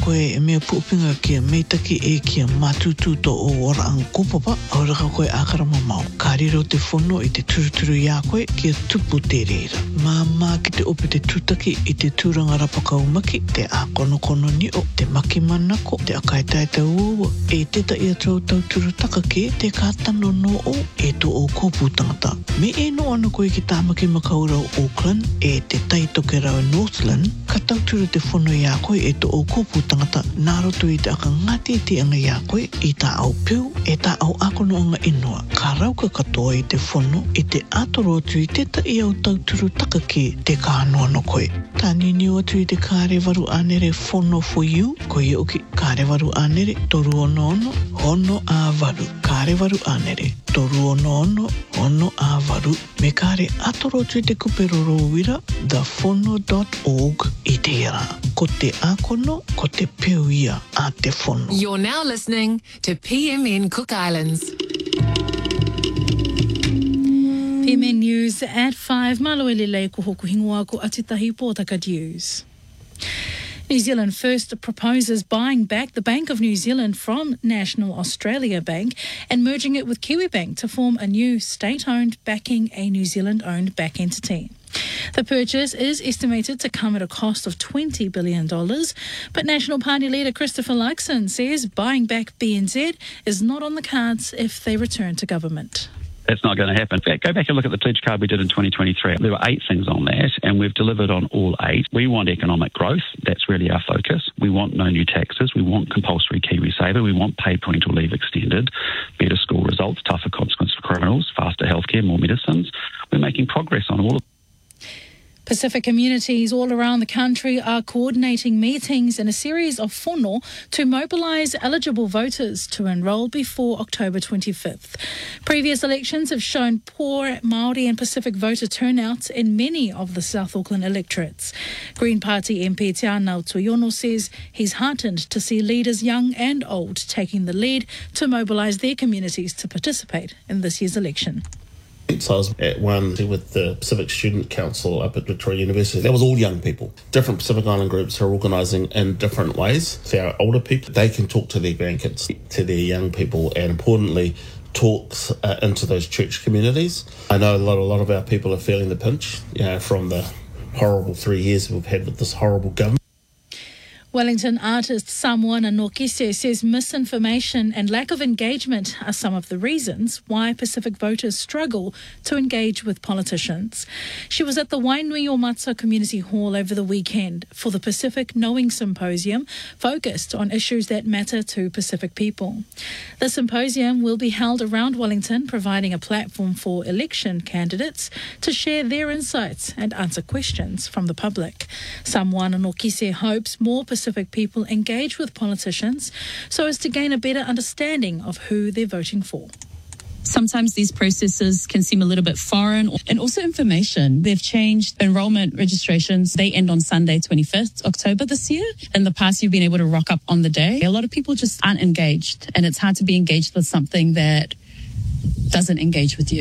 koe e mea puupinga kia meitaki e kia matutu to o ora ang kupapa, aura ka koe akarama mau. Ka riro te whono i te turuturu ia koe kia tupu te reira. Māmā ki te ope te tutaki i te tūranga rapaka umaki, te a kono ni o, te maki manako, te akaitai te uua, e teta ia tau turutaka ke, te kātano no o, e to o kōpū tangata. Me e no ana koe ki tāmaki makaura o Auckland, e te taitoke rau Northland, ka tauturu te whono ia koe e to o kōpū tangata, nā roto i te aka ngati te anga ia koe, i tā au piu, e tā au akono anga inua. Ka rauka katoa i te whono, i te atoro atu i teta i au tauturu taka ke te kānoa no koe. Tā nini atu i te kārewaru anere whono for you, ko i oki kārewaru anere, toru ono, hono a waru, kārewaru anere, toru ono, hono a waru, me kāre atoro atu i te kuperoro wira, thewhono.org i te ira. Ko te akono, ko te peu ia a te whono. You're now listening to PMN Cook Islands. PMN News at 5. Malo elelei ko hoku hingoa ko Atitahi Pōtaka News. New Zealand First proposes buying back the Bank of New Zealand from National Australia Bank and merging it with Kiwibank to form a new state-owned backing a New Zealand-owned back entity. The purchase is estimated to come at a cost of $20 billion, but National Party leader Christopher Luxon says buying back BNZ is not on the cards if they return to government. That's not going to happen. In fact, go back and look at the pledge card we did in 2023. There were 8 things on that, and we've delivered on all 8. We want economic growth. That's really our focus. We want no new taxes. We want compulsory KiwiSaver. We want paid parental leave extended, better school results, tougher consequences for criminals, faster healthcare, more medicines. We're making progress on all of Pacific communities all around the country are coordinating meetings in a series of whono to mobilise eligible voters to enrol before October 25th. Previous elections have shown poor Māori and Pacific voter turnout in many of the South Auckland electorates. Green Party MP Te Anau Tuiono says he's heartened to see leaders young and old taking the lead to mobilise their communities to participate in this year's election. So I was at one with the Pacific Student Council up at Victoria University. That was all young people. Different Pacific Island groups are organising in different ways. For our older people, they can talk to their grandkids, to their young people, and importantly, talks into those church communities. I know a lot of our people are feeling the pinch, from the horrible 3 years we've had with this horrible government. Wellington artist Samoana Nokise says misinformation and lack of engagement are some of the reasons why Pacific voters struggle to engage with politicians. She was at the Wainui o Matsa Community Hall over the weekend for the Pacific Knowing Symposium focused on issues that matter to Pacific people. The symposium will be held around Wellington, providing a platform for election candidates to share their insights and answer questions from the public. Samoana Nokise hopes more Pacific people engage with politicians so as to gain a better understanding of who they're voting for. Sometimes these processes can seem a little bit foreign, and also information. They've changed enrolment registrations. They end on Sunday, 25th October this year. In the past, you've been able to rock up on the day. A lot of people just aren't engaged, and it's hard to be engaged with something that doesn't engage with you.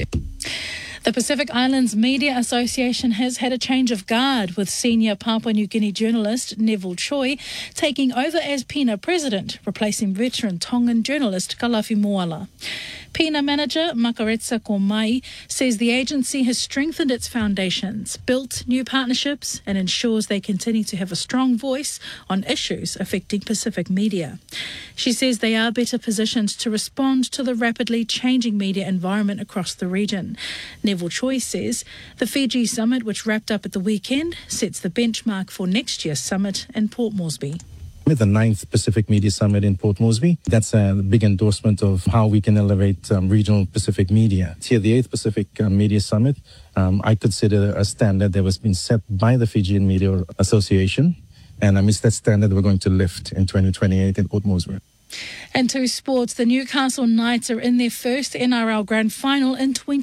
The Pacific Islands Media Association has had a change of guard, with senior Papua New Guinea journalist Neville Choi taking over as PINA president, replacing veteran Tongan journalist Kalafi Moala. PINA manager Makaretsa Komai says the agency has strengthened its foundations, built new partnerships, and ensures they continue to have a strong voice on issues affecting Pacific media. She says they are better positioned to respond to the rapidly changing media environment across the region. Neville Choi says the Fiji summit, which wrapped up at the weekend, sets the benchmark for next year's summit in Port Moresby. With the 9th Pacific Media Summit in Port Moresby, that's a big endorsement of how we can elevate regional Pacific media. Here, the 8th Pacific Media Summit, I consider a standard that was been set by the Fijian Media Association, and it's that standard we're going to lift in 2028 in Port Moresby. And to sports, the Newcastle Knights are in their first NRL Grand Final in 20